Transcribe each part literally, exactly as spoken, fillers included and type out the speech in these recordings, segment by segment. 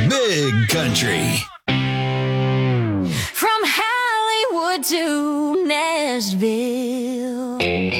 Big Country. From Hollywood to Nashville,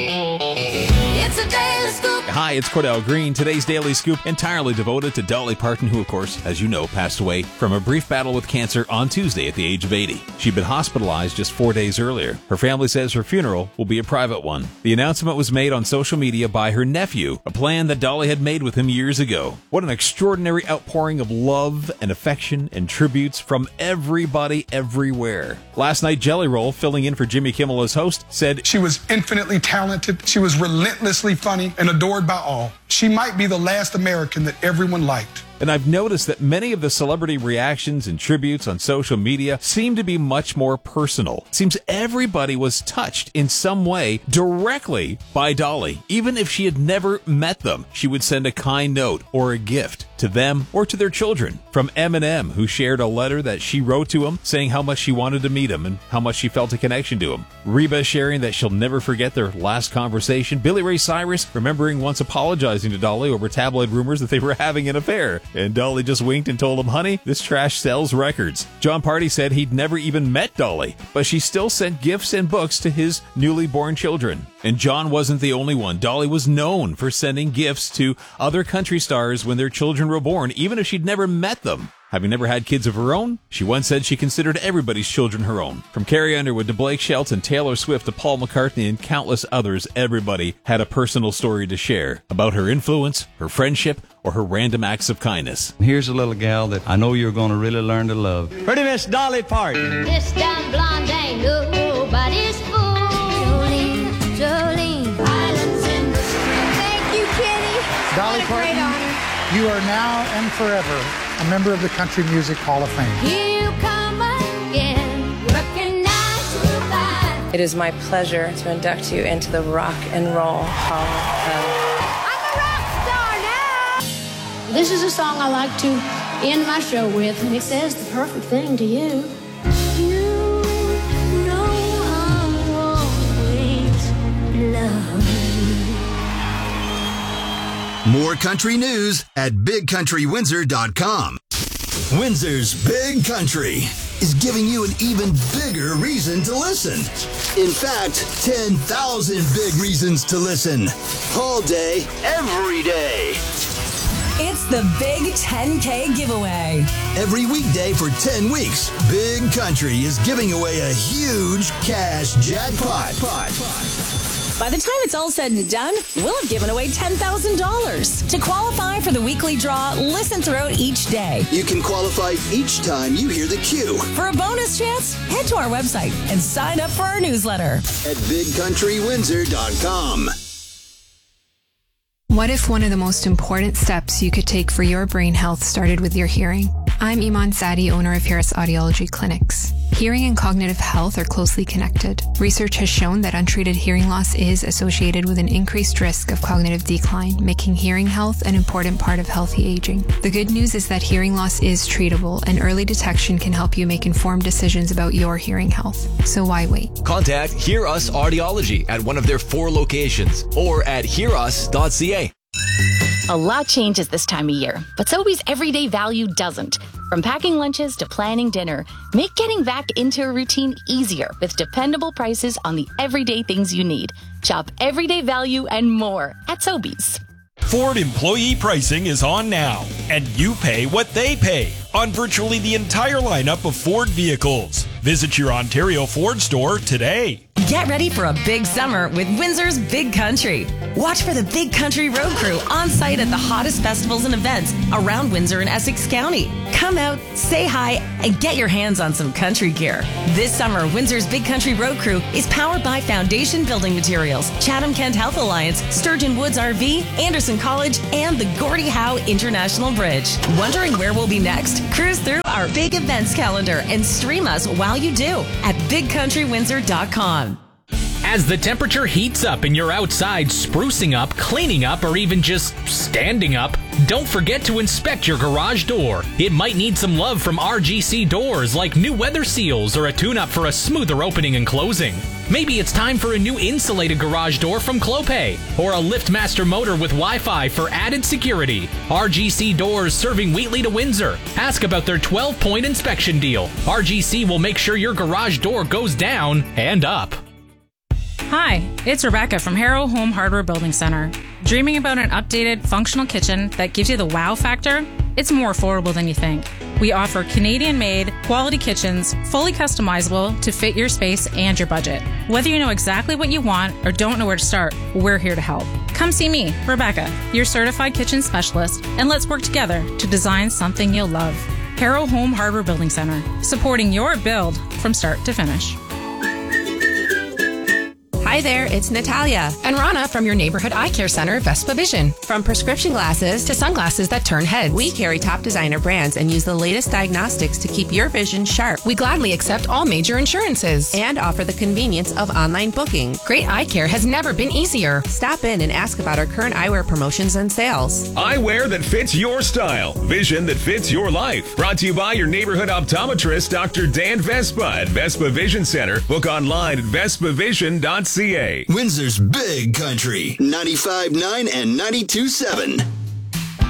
it's a daily scoop. Hi, it's Cordell Green. Today's Daily Scoop entirely devoted to Dolly Parton, who, of course, as you know, passed away from a brief battle with cancer on Tuesday at the age of eighty. She'd been hospitalized just four days earlier. Her family says her funeral will be a private one. The announcement was made on social media by her nephew, a plan that Dolly had made with him years ago. What an extraordinary outpouring of love and affection and tributes from everybody everywhere. Last night, Jelly Roll, filling in for Jimmy Kimmel as host, said, "She was infinitely talented. She was relentlessly funny and adored by all. She might be the last American that everyone liked." And I've noticed that many of the celebrity reactions and tributes on social media seem to be much more personal. It seems everybody was touched in some way directly by Dolly. Even if she had never met them, she would send a kind note or a gift to them or to their children. From Eminem, who shared a letter that she wrote to him saying how much she wanted to meet him and how much she felt a connection to him. Reba sharing that she'll never forget their last conversation. Billy Ray Cyrus remembering once apologizing to Dolly over tabloid rumors that they were having an affair. And Dolly just winked and told him, "Honey, this trash sells records." John Party said he'd never even met Dolly, but she still sent gifts and books to his newly born children. And John wasn't the only one. Dolly was known for sending gifts to other country stars when their children were born, even if she'd never met them. Having never had kids of her own, she once said she considered everybody's children her own. From Carrie Underwood to Blake Shelton, Taylor Swift to Paul McCartney, and countless others, everybody had a personal story to share about her influence, her friendship, or her random acts of kindness. Here's a little gal that I know you're going to really learn to love. Pretty Miss Dolly Parton. This dumb blonde ain't nobody's fool. Jolene, Jolene, islands in the stream. Thank you, Kitty. Dolly Parton, you are now and forever a member of the Country Music Hall of Fame. Here you come again, working nine to five. It is my pleasure to induct you into the Rock and Roll Hall of I'm a rock star now. This is a song I like to end my show with, and it says the perfect thing to you. You know I'll always love you. More country news at big country windsor dot com. Windsor's Big Country is giving you an even bigger reason to listen. In fact, ten thousand big reasons to listen. All day, every day. It's the Big ten K giveaway. Every weekday for ten weeks, Big Country is giving away a huge cash jackpot. By the time it's all said and done, we'll have given away ten thousand dollars. To qualify for the weekly draw, listen throughout each day. You can qualify each time you hear the cue. For a bonus chance, head to our website and sign up for our newsletter at big country windsor dot com. What if one of the most important steps you could take for your brain health started with your hearing? I'm Iman Sadi, owner of Harris Audiology Clinics. Hearing and cognitive health are closely connected. Research has shown that untreated hearing loss is associated with an increased risk of cognitive decline, making hearing health an important part of healthy aging. The good news is that hearing loss is treatable, and early detection can help you make informed decisions about your hearing health. So why wait? Contact Hear Us Audiology at one of their four locations or at hear us dot c a. A lot changes this time of year, but Sobeys everyday value doesn't. From packing lunches to planning dinner, make getting back into a routine easier with dependable prices on the everyday things you need. Shop everyday value and more at Sobeys. Ford employee pricing is on now, and you pay what they pay on virtually the entire lineup of Ford vehicles. Visit your Ontario Ford store today. Get ready for a big summer with Windsor's Big Country. Watch for the Big Country Road Crew on site at the hottest festivals and events around Windsor and Essex County. Come out, say hi, and get your hands on some country gear. This summer, Windsor's Big Country Road Crew is powered by Foundation Building Materials, Chatham Kent Health Alliance, Sturgeon Woods R V, Anderson College, and the Gordie Howe International Bridge. Wondering where we'll be next? Cruise through our big events calendar and stream us while you do at big country windsor dot com. As the temperature heats up and you're outside sprucing up, cleaning up, or even just standing up, don't forget to inspect your garage door. It might need some love from R G C Doors, like new weather seals or a tune-up for a smoother opening and closing. Maybe it's time for a new insulated garage door from Clopay, or a LiftMaster motor with Wi-Fi for added security. R G C Doors, serving Wheatley to Windsor. Ask about their twelve-point inspection deal. R G C will make sure your garage door goes down and up. Hi, it's Rebecca from Harrow Home Hardware Building Center. Dreaming about an updated, functional kitchen that gives you the wow factor? It's more affordable than you think. We offer Canadian-made, quality kitchens, fully customizable to fit your space and your budget. Whether you know exactly what you want or don't know where to start, we're here to help. Come see me, Rebecca, your certified kitchen specialist, and let's work together to design something you'll love. Harrow Home Hardware Building Center, supporting your build from start to finish. Hi there, it's Natalia and Rana from your neighborhood eye care center, Vespa Vision. From prescription glasses to sunglasses that turn heads, we carry top designer brands and use the latest diagnostics to keep your vision sharp. We gladly accept all major insurances and offer the convenience of online booking. Great eye care has never been easier. Stop in and ask about our current eyewear promotions and sales. Eyewear that fits your style. Vision that fits your life. Brought to you by your neighborhood optometrist, Doctor Dan Vespa at Vespa Vision Center. Book online at vespa vision dot c a. Windsor's Big Country, ninety-five point nine and ninety-two point seven.